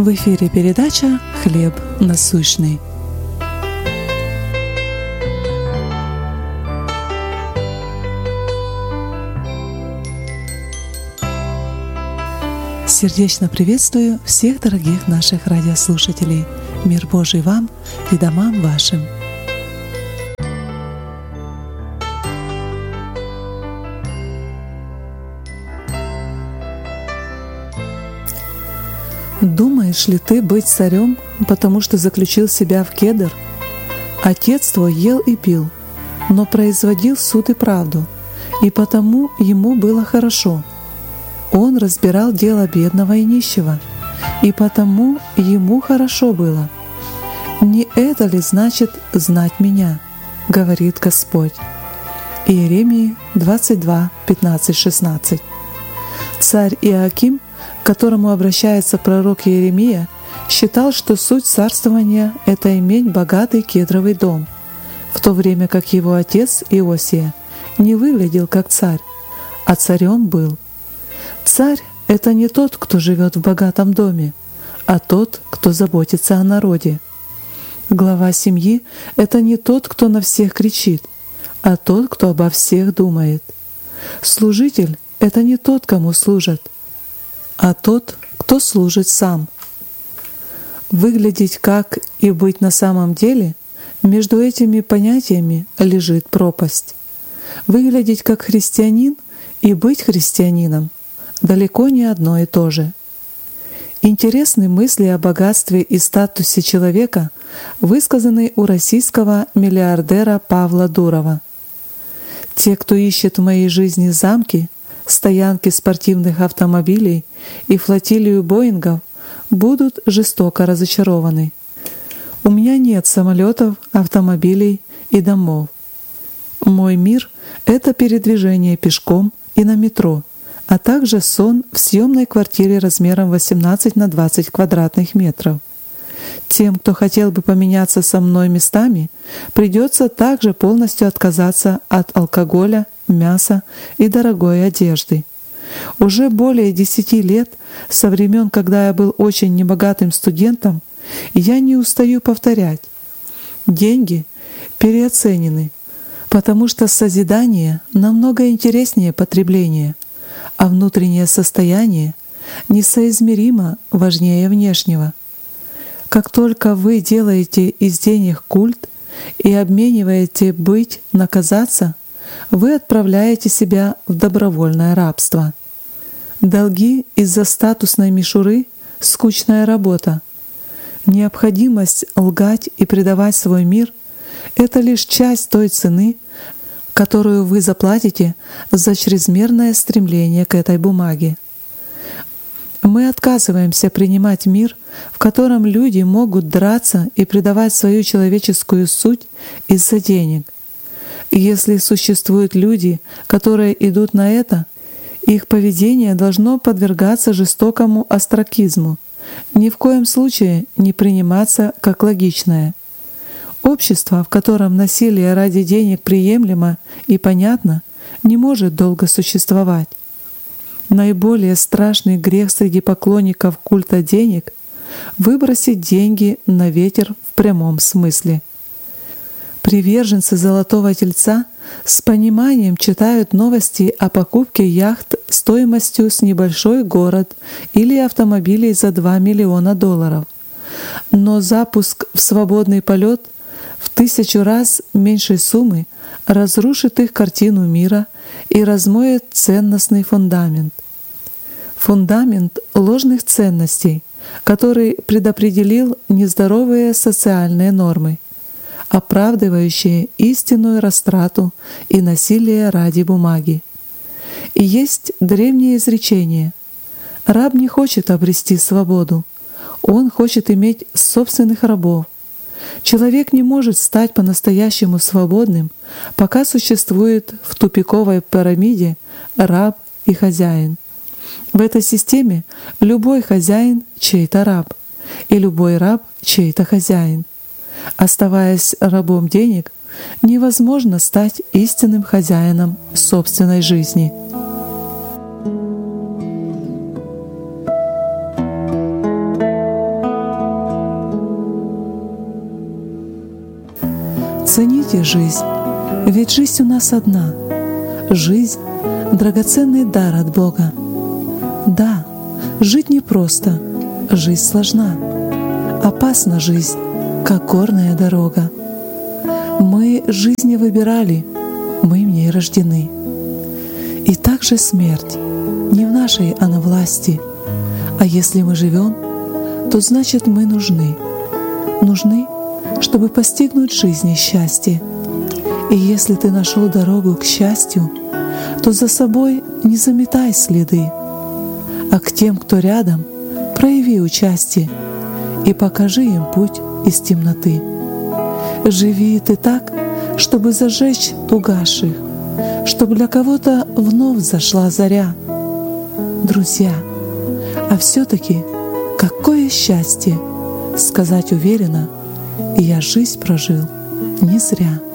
В эфире передача «Хлеб насущный». Сердечно приветствую всех дорогих наших радиослушателей. Мир Божий вам и домам вашим. Думаешь ли ты быть царем, потому что заключил себя в кедр? Отец твой ел и пил, но производил суд и правду, и потому ему было хорошо. Он разбирал дело бедного и нищего, и потому ему хорошо было. Не это ли значит знать меня, говорит Господь? Иеремии 22, 15, 16. Царь Иоаким, к которому обращается пророк Иеремия, считал, что суть царствования — это иметь богатый кедровый дом, в то время как его отец Иосия не выглядел как царь, а царем был. Царь — это не тот, кто живет в богатом доме, а тот, кто заботится о народе. Глава семьи — это не тот, кто на всех кричит, а тот, кто обо всех думает. Служитель — это не тот, кому служат, а тот, кто служит сам. Выглядеть как и быть на самом деле — между этими понятиями лежит пропасть. Выглядеть как христианин и быть христианином — далеко не одно и то же. Интересны мысли о богатстве и статусе человека, высказанные у российского миллиардера Павла Дурова. Те, кто ищет в моей жизни замки, стоянки спортивных автомобилей и флотилию Боингов, будут жестоко разочарованы. У меня нет самолетов, автомобилей и домов. Мой мир — это передвижение пешком и на метро, а также сон в съемной квартире размером 18 на 20 квадратных метров. Тем, кто хотел бы поменяться со мной местами, придется также полностью отказаться от алкоголя, мяса и дорогой одежды. Уже более 10 лет, со времен, когда я был очень небогатым студентом, я не устаю повторять: деньги переоценены, потому что созидание намного интереснее потребления, а внутреннее состояние несоизмеримо важнее внешнего. Как только вы делаете из денег культ и обмениваете быть на казаться, вы отправляете себя в добровольное рабство. Долги из-за статусной мишуры — скучная работа. Необходимость лгать и предавать свой мир — это лишь часть той цены, которую вы заплатите за чрезмерное стремление к этой бумаге. Мы отказываемся принимать мир, в котором люди могут драться и предавать свою человеческую суть из-за денег. Если существуют люди, которые идут на это, их поведение должно подвергаться жестокому остракизму, ни в коем случае не приниматься как логичное. Общество, в котором насилие ради денег приемлемо и понятно, не может долго существовать. Наиболее страшный грех среди поклонников культа денег — выбросить деньги на ветер в прямом смысле. Приверженцы Золотого Тельца с пониманием читают новости о покупке яхт стоимостью с небольшой город или автомобилей за $2 миллиона. Но запуск в свободный полет в 1000 раз меньшей суммы разрушит их картину мира и размоет ценностный фундамент. Фундамент ложных ценностей, который предопределил нездоровые социальные нормы, оправдывающие истинную растрату и насилие ради бумаги. И есть древнее изречение: раб не хочет обрести свободу, он хочет иметь собственных рабов. Человек не может стать по-настоящему свободным, пока существует в тупиковой пирамиде раб и хозяин. В этой системе любой хозяин — чей-то раб, и любой раб — чей-то хозяин. Оставаясь рабом денег, невозможно стать истинным хозяином собственной жизни. Цените жизнь, ведь жизнь у нас одна. Жизнь — драгоценный дар от Бога. Да, жить непросто, жизнь сложна. Опасна жизнь, как горная дорога. Мы жизнь не выбирали, мы в ней рождены. И также смерть не в нашей она власти. А если мы живем, то значит мы нужны. Нужны, чтобы постигнуть жизнь и счастье. И если ты нашел дорогу к счастью, то за собой не заметай следы, а к тем, кто рядом, прояви участие и покажи им путь из темноты. Живи ты так, чтобы зажечь угасших, чтобы для кого-то вновь зашла заря. Друзья, а все-таки какое счастье сказать уверенно: я жизнь прожил не зря.